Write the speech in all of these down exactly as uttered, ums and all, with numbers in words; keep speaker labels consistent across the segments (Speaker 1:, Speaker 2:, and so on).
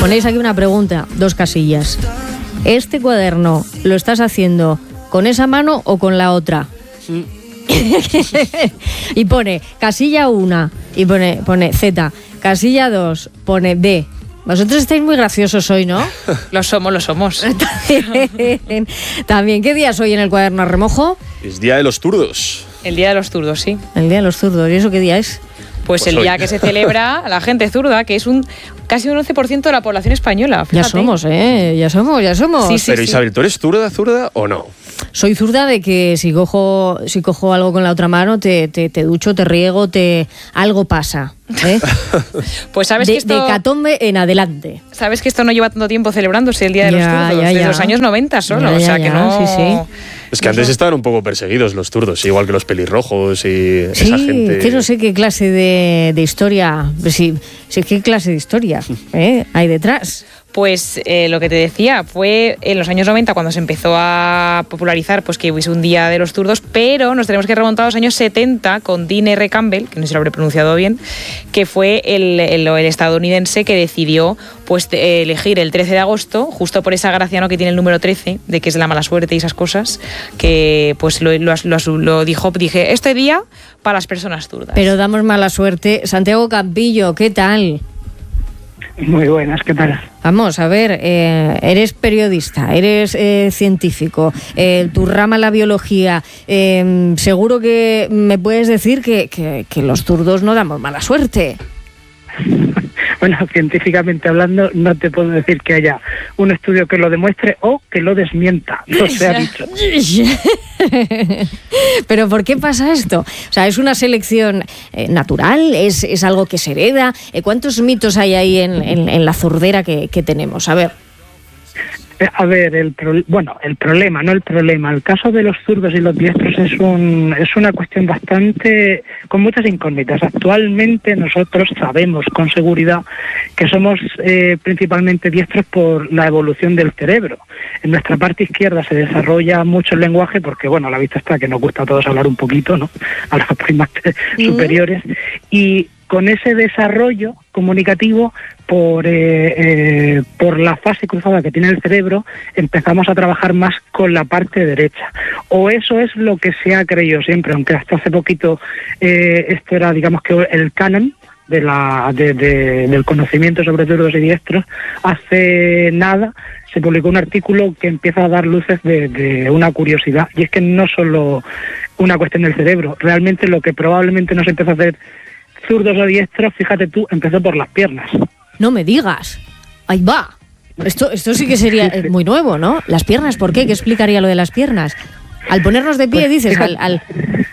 Speaker 1: Ponéis aquí una pregunta, dos casillas. ¿Este cuaderno lo estás haciendo con esa mano o con la otra? Sí. Y pone casilla uno y pone, pone Z, casilla dos, pone D. Vosotros estáis muy graciosos hoy, ¿no?
Speaker 2: Lo somos, lo somos.
Speaker 1: También, también. ¿Qué día es hoy en el cuaderno a remojo?
Speaker 3: Es día de los zurdos.
Speaker 2: El día de los zurdos, sí.
Speaker 1: El día de los zurdos. ¿Y eso qué día es?
Speaker 2: Pues, pues el hoy. Día que se celebra la gente zurda, que es un casi un once por ciento de la población española. Fíjate.
Speaker 1: Ya somos, ¿eh? Ya somos, ya somos.
Speaker 2: Sí, sí,
Speaker 3: Pero
Speaker 2: sí.
Speaker 3: Isabel, ¿tú eres zurda, zurda o no?
Speaker 1: Soy zurda de que si cojo si cojo algo con la otra mano, te, te, te ducho, te riego, te algo pasa. ¿eh?
Speaker 2: Pues sabes
Speaker 1: de,
Speaker 2: que esto...
Speaker 1: De hecatombe en adelante.
Speaker 2: Sabes que esto no lleva tanto tiempo celebrándose el Día de
Speaker 1: ya,
Speaker 2: los Zurdos,
Speaker 1: ya,
Speaker 2: desde
Speaker 1: ya.
Speaker 2: los años noventa solo.
Speaker 1: Ya, ya,
Speaker 2: o sea
Speaker 1: ya,
Speaker 2: que no...
Speaker 1: Sí, sí.
Speaker 3: Es que antes estaban un poco perseguidos los zurdos, igual que los pelirrojos y
Speaker 1: sí,
Speaker 3: esa gente.
Speaker 1: Que no sé qué clase de, de historia, sí, sí, qué clase de historia ¿eh? hay detrás.
Speaker 2: Pues eh, lo que te decía, fue en los años noventa cuando se empezó a popularizar pues que hubiese un Día de los Zurdos, pero nos tenemos que remontar a los años setenta con Dean R. Campbell, que no sé si lo habré pronunciado bien, que fue el, el, el estadounidense que decidió pues de, elegir el trece de agosto, justo por esa gracia, ¿no?, que tiene el número trece, de que es la mala suerte y esas cosas, que pues lo, lo, lo, lo dijo, dije, este día para las personas zurdas.
Speaker 1: Pero damos mala suerte. Santiago Campillo, ¿qué tal?
Speaker 4: Muy buenas, ¿qué tal?
Speaker 1: Vamos, a ver, eh, eres periodista, eres eh, científico, eh, tu rama la biología, eh, seguro que me puedes decir que, que, que los zurdos no damos mala suerte.
Speaker 4: Bueno, científicamente hablando, no te puedo decir que haya un estudio que lo demuestre o que lo desmienta, no se ha dicho.
Speaker 1: ¿Pero por qué pasa esto? O sea, ¿es una selección eh, natural? ¿Es, ¿Es algo que se hereda? Eh, ¿Cuántos mitos hay ahí en, en, en la zurdera que, que tenemos? A ver.
Speaker 4: A ver, el pro, bueno, el problema, no el problema. El caso de los zurdos y los diestros es un es una cuestión bastante con muchas incógnitas. Actualmente nosotros sabemos con seguridad que somos eh, principalmente diestros por la evolución del cerebro. En nuestra parte izquierda se desarrolla mucho el lenguaje porque, bueno, a la vista está que nos gusta a todos hablar un poquito, ¿no? A los primates mm. superiores. Y con ese desarrollo comunicativo, por eh, eh, por la fase cruzada que tiene el cerebro, empezamos a trabajar más con la parte derecha. O eso es lo que se ha creído siempre, aunque hasta hace poquito eh, esto era, digamos que el canon de la de, de, del conocimiento sobre zurdos y diestros. Hace nada se publicó un artículo que empieza a dar luces de, de una curiosidad, y es que no solo una cuestión del cerebro, realmente lo que probablemente nos empieza a hacer zurdos o diestros, fíjate tú, empezó por las piernas.
Speaker 1: No me digas. Ahí va. Esto, esto sí que sería sí, sí. muy nuevo, ¿no? Las piernas, ¿por qué? ¿Qué explicaría lo de las piernas? Al ponernos de pie, pues, dices, al, al...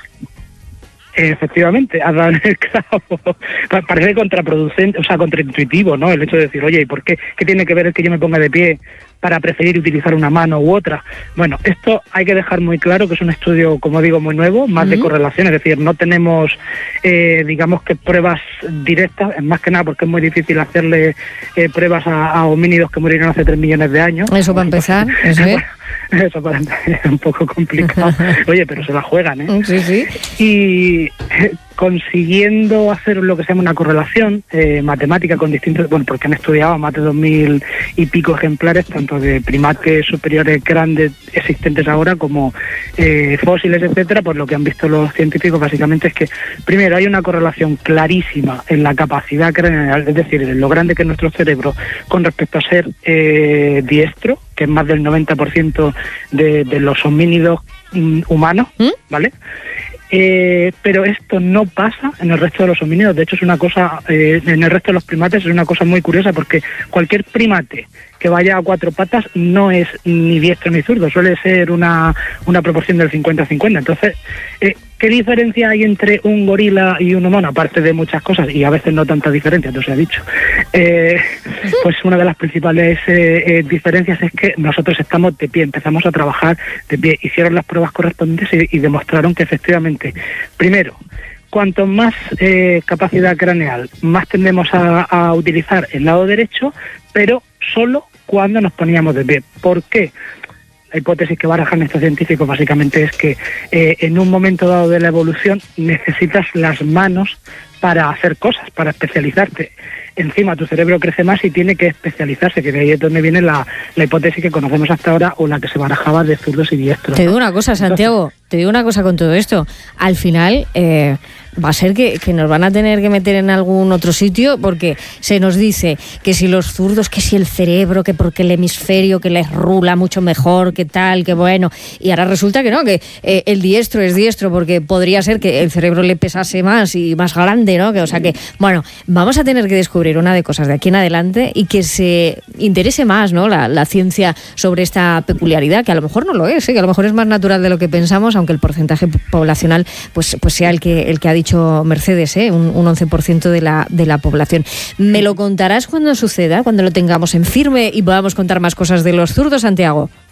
Speaker 4: Efectivamente, has dado en el clavo. Parece contraproducente, o sea, contraintuitivo, ¿no? El hecho de decir, oye, ¿y por qué? ¿Qué tiene que ver el que yo me ponga de pie para preferir utilizar una mano u otra? Bueno, esto hay que dejar muy claro que es un estudio, como digo, muy nuevo, más uh-huh. de correlación, es decir, no tenemos, eh, digamos que pruebas directas, más que nada porque es muy difícil hacerle eh, pruebas a, a homínidos que murieron hace tres millones de años.
Speaker 1: Eso para empezar, eso es.
Speaker 4: Eso para empezar es un poco complicado. Oye, pero se la juegan, ¿eh?
Speaker 1: Sí, sí.
Speaker 4: Y eh, consiguiendo hacer lo que se llama una correlación eh, matemática con distintos, bueno, porque han estudiado más de dos mil y pico ejemplares, tanto de primates superiores grandes existentes ahora como eh, fósiles, etcétera. Pues lo que han visto los científicos básicamente es que, primero, hay una correlación clarísima en la capacidad craneal, es decir, en lo grande que es nuestro cerebro con respecto a ser eh, diestro, que es más del noventa por ciento de, de los homínidos mm, humanos, ¿Mm? ¿vale? Eh, pero esto no pasa en el resto de los homínidos. De hecho, es una cosa, eh, en el resto de los primates es una cosa muy curiosa, porque cualquier primate que vaya a cuatro patas no es ni diestro ni zurdo, suele ser una, una proporción del cincuenta cincuenta. Entonces, eh, ¿qué diferencia hay entre un gorila y un humano? Aparte de muchas cosas, y a veces no tanta diferencia, no se ha dicho. Eh, pues una de las principales eh, eh, diferencias es que nosotros estamos de pie, empezamos a trabajar de pie. Hicieron las pruebas correspondientes y, y demostraron que efectivamente, primero, cuanto más eh, capacidad craneal, más tendemos a, a utilizar el lado derecho, pero solo cuando nos poníamos de pie. ¿Por qué? La hipótesis que barajan estos científicos básicamente es que eh, en un momento dado de la evolución necesitas las manos para hacer cosas, para especializarte. encima tu cerebro crece más y tiene que especializarse, que de ahí es donde viene la, la hipótesis que conocemos hasta ahora o la que se barajaba de zurdos y diestros.
Speaker 1: Te digo una cosa, Santiago, Entonces, te digo una cosa con todo esto. Al final eh, va a ser que, que nos van a tener que meter en algún otro sitio, porque se nos dice que si los zurdos, que si el cerebro, que porque el hemisferio que les rula mucho mejor, que tal, que bueno, y ahora resulta que no, que eh, el diestro es diestro porque podría ser que el cerebro le pesase más y más grande, ¿no? Que, o sea que, bueno, vamos a tener que descubrir una de cosas de aquí en adelante y que se interese más, ¿no? La, la ciencia sobre esta peculiaridad, que a lo mejor no lo es, ¿eh? Que a lo mejor es más natural de lo que pensamos, aunque el porcentaje poblacional pues, pues sea el que, el que ha dicho Mercedes, ¿eh? un, un once por ciento de la, de la población. ¿Me lo contarás cuando suceda, cuando lo tengamos en firme y podamos contar más cosas de los zurdos, Santiago?